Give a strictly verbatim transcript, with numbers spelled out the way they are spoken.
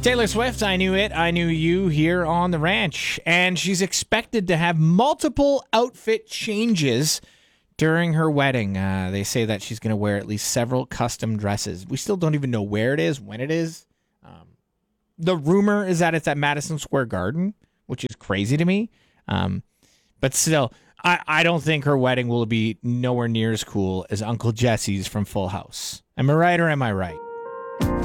Taylor Swift, I Knew It, I Knew You here on the ranch. And she's expected to have multiple outfit changes during her wedding. Uh, they say that she's going to wear at least several custom dresses. We still don't even know where it is, when it is. Um, the rumor is that it's at Madison Square Garden, which is crazy to me. Um, but still, I, I don't think her wedding will be nowhere near as cool as Uncle Jesse's from Full House. Am I right or am I right?